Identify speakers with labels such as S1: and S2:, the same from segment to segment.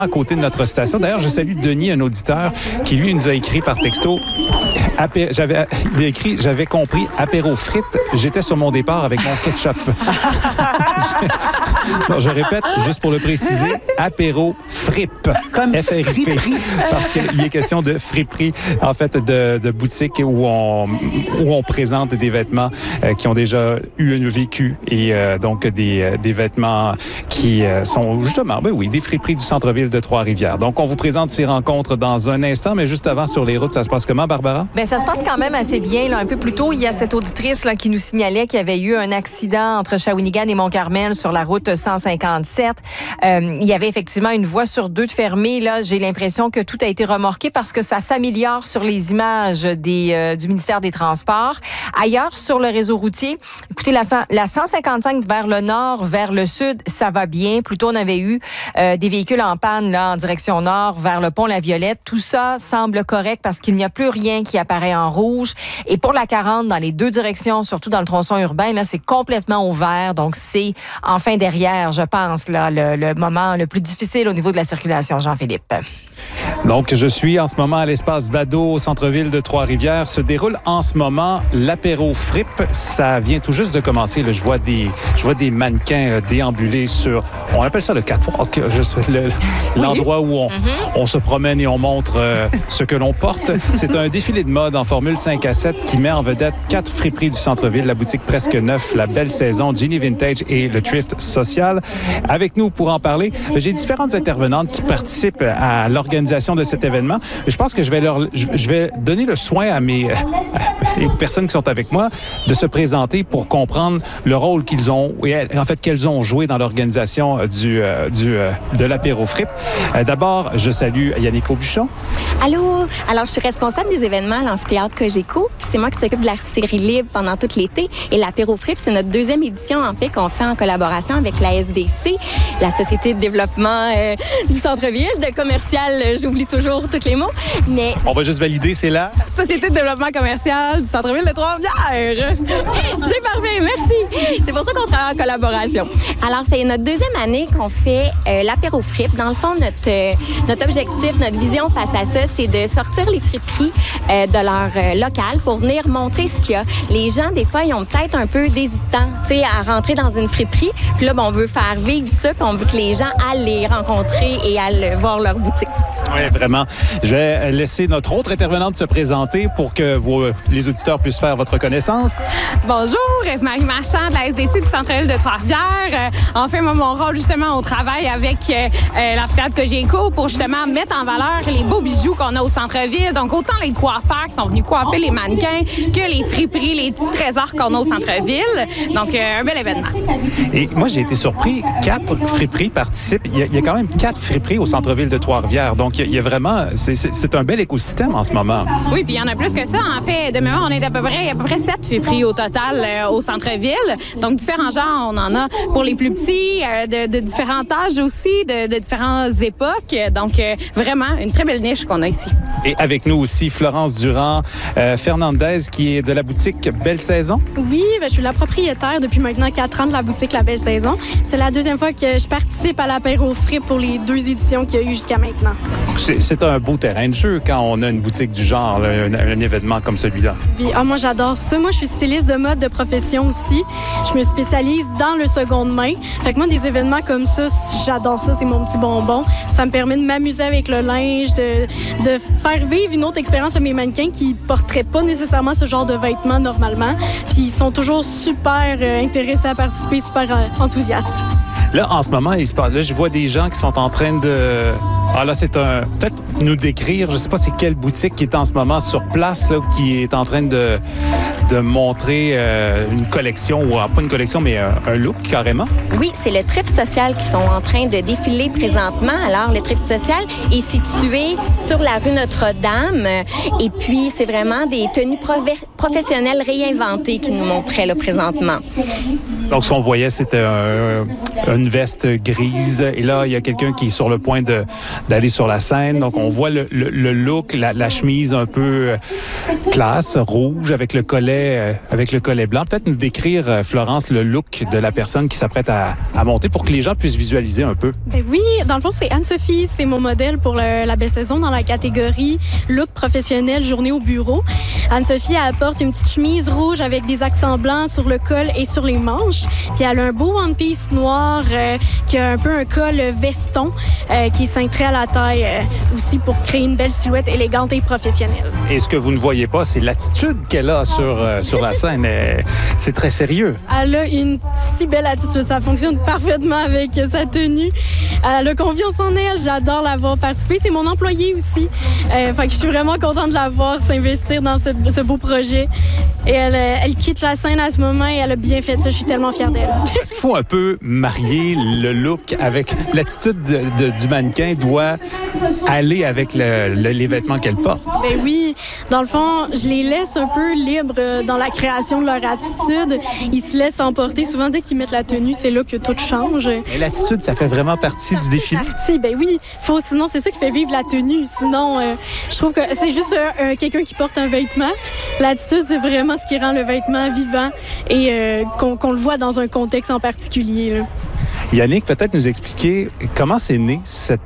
S1: à côté de notre station. D'ailleurs, je salue Denis, un auditeur, qui lui nous a écrit par texto. Il a écrit, j'avais compris, apéro frites, j'étais sur mon départ avec mon ketchup. Non, je répète, juste pour le préciser, apéro fripe.
S2: Comme
S1: F-R-I-P. Parce qu'il est question de friperie, en fait, de boutique où on présente des vêtements qui ont déjà eu un vécu et donc des vêtements qui sont justement, ben oui, des friperies du centre-ville de Trois-Rivières. Donc, on vous présente ces rencontres dans un instant, mais juste avant, sur les routes, ça se passe comment, Barbara?
S3: Bien, ça se passe quand même assez bien. Là. Un peu plus tôt, il y a cette auditrice là, qui nous signalait qu'il y avait eu un accident entre Shawinigan et Mont-Carmel sur la route 157. Il y avait effectivement une voie sur deux de fermée. Là, j'ai l'impression que tout a été remorqué parce que ça s'améliore sur les images du ministère des Transports. Ailleurs, sur le réseau routier, écoutez, la 155 vers le nord, vers le sud, ça va bien. Plutôt, on avait eu des véhicules en panne là, en direction nord, vers le pont La Violette. Tout ça semble correct parce qu'il n'y a plus rien qui apparaît en rouge. Et pour la 40, dans les deux directions, surtout dans le tronçon urbain, là, c'est complètement ouvert. Donc, c'est enfin derrière, je pense, là, le moment le plus difficile au niveau de la circulation, Jean-Philippe.
S1: Donc, je suis en ce moment à l'espace Badeau, au centre-ville de Trois-Rivières. Se déroule en ce moment l'apéro fripe. Ça vient tout juste de commencer. Là, je vois des mannequins déambuler sur, on appelle ça le catwalk, l'endroit où on se promène et on montre ce que l'on porte. C'est un défilé de mode en formule 5 à 7 qui met en vedette 4 friperies du centre-ville, la boutique Presque Neuf, la Belle Saison, Ginny Vintage et le Thrift Social. Avec nous pour en parler, j'ai différentes intervenantes qui participent à l'organisation de cet événement. Je pense que je vais donner le soin à mes personnes qui sont avec moi de se présenter pour comprendre le rôle qu'ils ont et en fait qu'elles ont joué dans l'organisation de l'apéro fripe. D'abord, je salue Yannick Aubuchon.
S4: Allô, alors je suis responsable des événements à l'amphithéâtre Cogeco, puis c'est moi qui s'occupe de la série libre pendant tout l'été. Et l'apéro fripe, c'est notre deuxième édition en fait qu'on fait en collaboration avec la SDC, la Société de développement du centre-ville, de commercial, j'oublie toujours tous les mots, mais...
S1: On va juste valider, c'est là.
S5: Société de développement commercial du centre-ville de Trois-Rivières.
S4: C'est parfait, merci. C'est pour ça qu'on travaille en collaboration. Alors, c'est notre deuxième année qu'on fait l'apéro fripe. Dans le fond, notre objectif, notre vision face à ça, c'est de sortir les friperies de leur local pour venir montrer ce qu'il y a. Les gens, des fois, ils ont peut-être un peu d'hésitant, tu sais, à rentrer dans une friperie. Puis là, on veut faire vivre ça, puis on veut que les gens aillent les rencontrer et aillent voir leur boutique.
S1: Oui, vraiment. Je vais laisser notre autre intervenante se présenter pour que les auditeurs puissent faire votre connaissance.
S5: Bonjour, Eve-Marie Marchand de la SDC du centre-ville de Trois-Rivières. En fait, moi, mon rôle, justement, au travail avec l'amphithéâtre Cogeco pour, justement, mettre en valeur les beaux bijoux qu'on a au centre-ville. Donc, autant les coiffeurs qui sont venus coiffer les mannequins que les friperies, les petits trésors qu'on a au centre-ville. Donc, un bel événement.
S1: Et moi, j'ai été surpris. 4 friperies participent. Il y a quand même 4 friperies au centre-ville de Trois-Rivières. Donc, il y a vraiment... C'est un bel écosystème en ce moment.
S5: Oui, puis il y en a plus que ça. En fait, de mémoire, on est à peu près 7 friperies au total au centre-ville. Donc, différents genres, on en a pour les plus petits, de différents âges aussi, de différentes époques. Donc, vraiment, une très belle niche qu'on a ici.
S1: Et avec nous aussi, Florence Durand Fernandez, qui est de la boutique Belle Saison.
S6: Oui, je suis la propriétaire depuis maintenant 4 ans de la boutique La Belle Saison. C'est la deuxième fois que je participe à l'apéro fripe pour les 2 éditions qu'il y a eu jusqu'à maintenant.
S1: C'est un beau terrain de jeu quand on a une boutique du genre, là, un événement comme celui-là.
S6: Puis, moi, j'adore ça. Moi, je suis styliste de mode de profession aussi. Je me spécialise dans le seconde main. Fait que moi, des événements comme ça, j'adore ça. C'est mon petit bonbon. Ça me permet de m'amuser avec le linge, de faire vivre une autre expérience à mes mannequins qui porteraient pas nécessairement ce genre de vêtements normalement. Puis, ils sont toujours super intéressés à participer, super enthousiastes.
S1: Là, en ce moment, là, je vois des gens qui sont en train de... Ah là, c'est un... Peut-être nous décrire, je sais pas c'est quelle boutique qui est en ce moment sur place, là, qui est en train de montrer une collection, ou pas une collection, mais un look carrément.
S4: Oui, c'est le Thrift Social qui sont en train de défiler présentement. Alors, le Thrift Social est situé sur la rue Notre-Dame. Et puis, c'est vraiment des tenues professionnelles réinventées qui nous montraient là, présentement.
S1: Donc, ce qu'on voyait, c'était une veste grise. Et là, il y a quelqu'un qui est sur le point d'aller sur la scène. Donc, on voit le look, la chemise un peu classe, rouge, avec le collet avec le collet blanc. Peut-être nous décrire, Florence, le look de la personne qui s'apprête à monter pour que les gens puissent visualiser un peu.
S6: Ben oui, dans le fond, c'est Anne-Sophie. C'est mon modèle pour la belle saison dans la catégorie look professionnel, journée au bureau. Anne-Sophie, elle porte une petite chemise rouge avec des accents blancs sur le col et sur les manches. Puis elle a un beau one piece noir qui a un peu un col veston qui est cintré à la taille aussi pour créer une belle silhouette élégante et professionnelle.
S1: Et ce que vous ne voyez pas, c'est l'attitude qu'elle a sur la scène. C'est très sérieux.
S6: Elle a une si belle attitude. Ça fonctionne parfaitement avec sa tenue. Elle a confiance en elle. J'adore la voir participer. C'est mon employée aussi. Fait que je suis vraiment contente de la voir s'investir dans ce beau projet. Et elle quitte la scène à ce moment et elle a bien fait ça. Je suis tellement fière d'elle.
S1: Est-ce qu'il faut un peu marier le look avec l'attitude du mannequin doit aller avec les vêtements qu'elle porte?
S6: Ben oui. Dans le fond, je les laisse un peu libres dans la création de leur attitude. Ils se laissent emporter. Souvent, dès qu'ils mettent la tenue, c'est là que tout change.
S1: Et l'attitude, ça fait vraiment partie du défilé?
S6: Ben oui. Sinon, c'est ça qui fait vivre la tenue. Sinon, je trouve que c'est juste quelqu'un qui porte un vêtement. L'attitude, c'est vraiment ce qui rend le vêtement vivant et qu'on le voit dans un contexte en particulier, là.
S1: Yannick, peut-être nous expliquer comment c'est né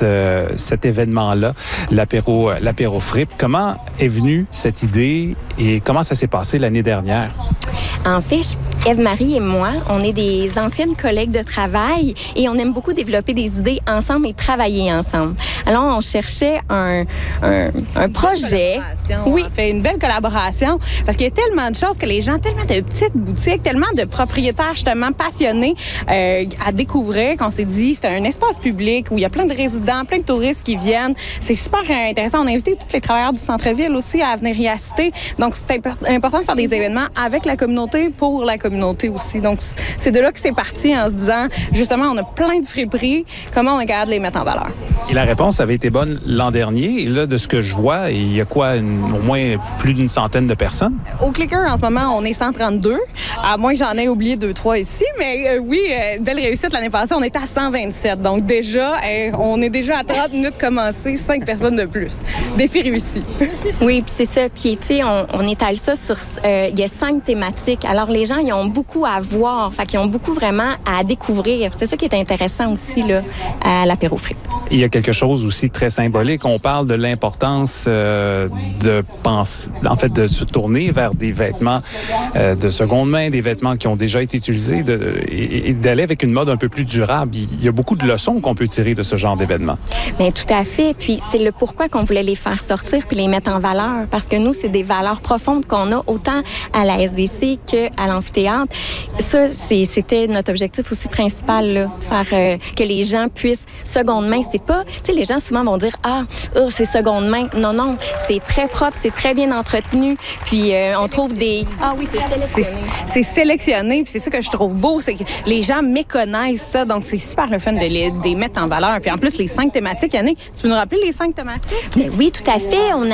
S1: cet événement-là, l'apéro Fripp. Comment est venue cette idée et comment ça s'est passé l'année dernière?
S4: En fait, Ève-Marie et moi, on est des anciennes collègues de travail et on aime beaucoup développer des idées ensemble et travailler ensemble. Alors, on cherchait un projet.
S5: Oui, on fait une belle collaboration parce qu'il y a tellement de choses que les gens, tellement de petites boutiques, tellement de propriétaires justement passionnés à découvrir qu'on s'est dit c'est un espace public où il y a plein de résidents, plein de touristes qui viennent. C'est super intéressant. On a invité tous les travailleurs du centre-ville aussi à venir y assister. Donc, c'est important de faire des événements avec la communauté, pour la communauté aussi. Donc, c'est de là que c'est parti en se disant, justement, on a plein de friperies. Comment on est capable de les mettre en valeur?
S1: Et la réponse avait été bonne l'an dernier. Et là, de ce que je vois, il y a quoi, au moins plus d'une centaine de personnes?
S5: Au Clicker, en ce moment, on est 132. À moins que j'en ai oublié 2-3 ici. Mais oui, belle réussite l'année passée. On était à 127. Donc déjà, on est déjà à 30 minutes de commencer, 5 personnes de plus. Défi réussi.
S4: Oui, puis c'est ça. Puis, tu sais, on étale ça sur... il y a 5 thématiques. Alors, les gens, ils ont beaucoup à voir. Fait qu'ils ont beaucoup vraiment à découvrir. C'est ça qui est intéressant aussi, là, à l'apéro Fripp.
S1: Il y a quelque chose aussi très symbolique. On parle de l'importance de se tourner vers des vêtements de seconde main, des vêtements qui ont déjà été utilisés et d'aller avec une mode un peu plus durable. Il y a beaucoup de leçons qu'on peut tirer de ce genre d'événement.
S4: Bien, tout à fait. Puis c'est le pourquoi qu'on voulait les faire sortir puis les mettre en valeur. Parce que nous, c'est des valeurs profondes qu'on a autant à la SDC qu'à l'amphithéâtre. Ça, c'était notre objectif aussi principal, là. Faire que les gens puissent... Seconde main, c'est pas... Tu sais, les gens souvent vont dire « Ah, c'est seconde main. » Non, c'est très propre, c'est très bien entretenu. Puis on trouve des... Ah oui, c'est sélectionné.
S5: C'est sélectionné, puis c'est ça que je trouve beau, c'est que les gens méconnaissent ça, donc c'est super le fun de les mettre en valeur. Puis en plus, les 5 thématiques, Yannick, tu peux nous rappeler les 5 thématiques?
S4: Mais oui, tout à fait. On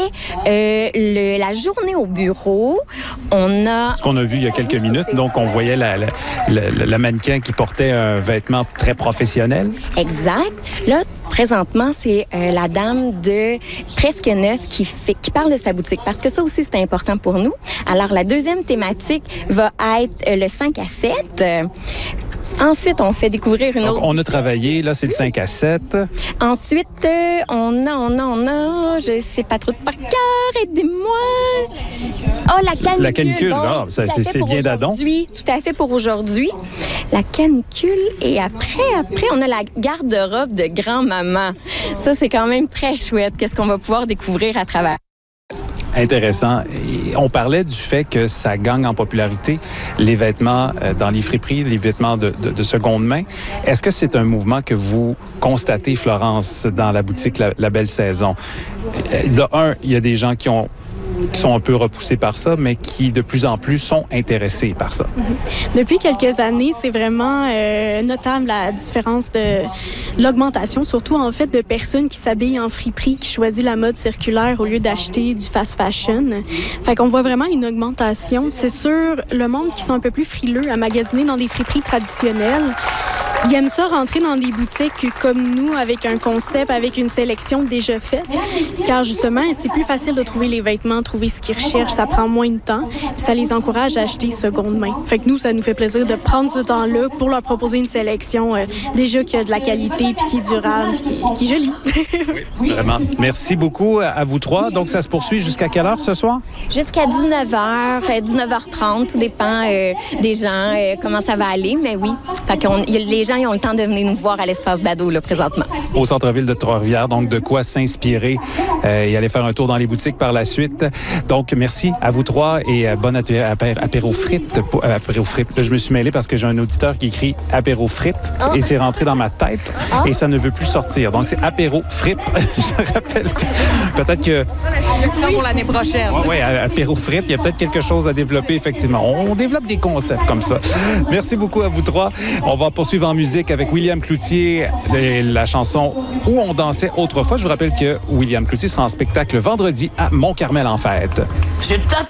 S4: avait la journée au bureau. On a...
S1: Ce qu'on a vu il y a quelques minutes, donc on voyait la mannequin qui portait un vêtement très professionnel.
S4: Exact. Là, présentement, c'est la dame de Presque Neuf qui parle de sa boutique, parce que ça aussi, c'est important pour nous. Alors, la deuxième thématique va être le 5 à 7. Ensuite, on fait découvrir une autre...
S1: Donc, on a travaillé, là, c'est le 5 à 7.
S4: Ensuite, on a, je sais pas trop par cœur, aidez-moi. Oh, la canicule.
S1: La canicule,
S4: bon,
S1: c'est bien d'adon.
S4: Tout à fait pour aujourd'hui. La canicule, et après, on a la garde-robe de grand-maman. Ça, c'est quand même très chouette. Qu'est-ce qu'on va pouvoir découvrir à travers?
S1: Intéressant. Et on parlait du fait que ça gagne en popularité, les vêtements dans les friperies, les vêtements de seconde main. Est-ce que c'est un mouvement que vous constatez, Florence, dans la boutique La Belle Saison? De un, il y a des gens qui sont un peu repoussés par ça, mais qui de plus en plus sont intéressés par ça.
S6: Depuis quelques années, c'est vraiment notable la différence de l'augmentation, surtout en fait de personnes qui s'habillent en friperie, qui choisissent la mode circulaire au lieu d'acheter du fast fashion. Fait qu'on voit vraiment une augmentation. C'est sûr, le monde qui sont un peu plus frileux à magasiner dans des friperies traditionnelles, Ils aiment ça rentrer dans des boutiques comme nous, avec un concept, avec une sélection déjà faite. Car justement, c'est plus facile de trouver les vêtements, trouver ce qu'ils recherchent. Ça prend moins de temps. Puis ça les encourage à acheter seconde main. Fait que nous, ça nous fait plaisir de prendre ce temps-là pour leur proposer une sélection déjà qui a de la qualité, puis qui est durable, puis qui est jolie.
S1: Oui, vraiment. Merci beaucoup à vous trois. Donc, ça se poursuit jusqu'à quelle heure ce soir?
S4: Jusqu'à 19h, 19h30, tout dépend des gens, comment ça va aller, mais oui. Fait que les gens ils ont le temps de venir nous voir à l'espace Badeau, là, présentement.
S1: Au centre-ville de Trois-Rivières, donc de quoi s'inspirer et aller faire un tour dans les boutiques par la suite. Donc, merci à vous trois et bon apéro frites. Apéro frites. Je me suis mêlé parce que j'ai un auditeur qui écrit apéro frites et c'est rentré dans ma tête et ça ne veut plus sortir. Donc, c'est apéro frites. Je rappelle. Peut-être que...
S3: La suggestion pour l'année prochaine.
S1: Oui, apéro frites, il y a peut-être quelque chose à développer, effectivement. On développe des concepts comme ça. Merci beaucoup à vous trois. On va poursuivre en musique avec William Cloutier et la chanson « Où on dansait autrefois ». Je vous rappelle que William Cloutier sera en spectacle vendredi à Mont-Carmel en fête.
S2: Je t'attends.